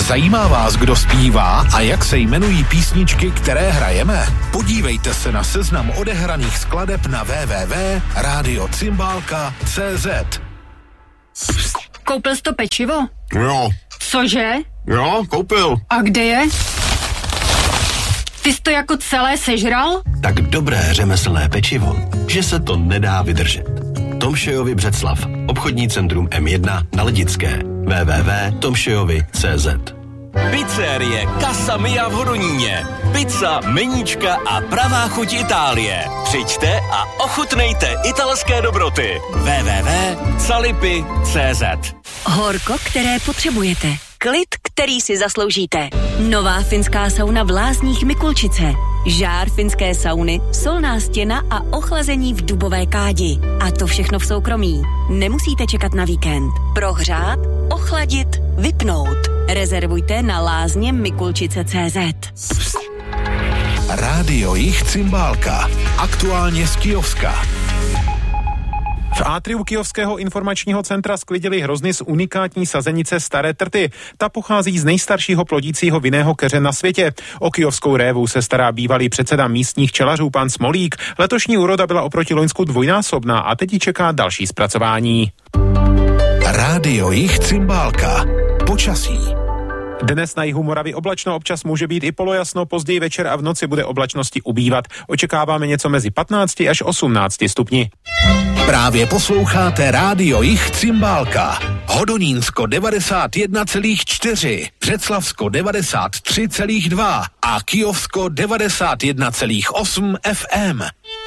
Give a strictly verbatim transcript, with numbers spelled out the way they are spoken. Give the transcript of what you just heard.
Zajímá vás, kdo zpívá a jak se jmenují písničky, které hrajeme? Podívejte se na seznam odehraných skladeb na w w w tečka radio cymbálka tečka c z. Koupil jsi to pečivo? Jo. Cože? Jo, koupil. A kde je? Ty jsi to jako celé sežral? Tak dobré řemeslné pečivo, že se to nedá vydržet. Tomšejovi Břeclav, obchodní centrum M jedna na Ledické. w w w tečka tomšejovi tečka c z. Pizzerie Casa Mia v Hodoníně. Pizza, meníčka a pravá chuť Itálie. Přijďte a ochutnejte italské dobroty. w w w tečka salipy tečka c z. Horko, které potřebujete. Klid, který si zasloužíte. Nová finská sauna v Lázních Mikulčice. Žár finské sauny, solná stěna a ochlazení v dubové kádi. A to všechno v soukromí. Nemusíte čekat na víkend. Prohřát, ochladit, vypnout. Rezervujte na lázně mikulčice tečka c z. Rádio Jich Cymbálka. Aktuálně z Kyjovska. V átriu Kyjovského informačního centra sklidili hrozny z unikátní sazenice Staré Trty. Ta pochází z nejstaršího plodícího vinného keře na světě. O kyjovskou révu se stará bývalý předseda místních včelařů pan Smolík. Letošní úroda byla oproti loňsku dvojnásobná a teď ji čeká další zpracování. Rádio Jich Cymbálka. Počasí. Dnes na jihu Moravy oblačno, občas může být i polojasno, později večer a v noci bude oblačnosti ubývat. Očekáváme něco mezi patnácti až osmnácti stupni. Právě posloucháte Rádio Jich Cymbálka. Hodonínsko devadesát jedna celá čtyři, Břeclavsko devadesát tři celá dva a Kyjovsko devadesát jedna celá osm F M.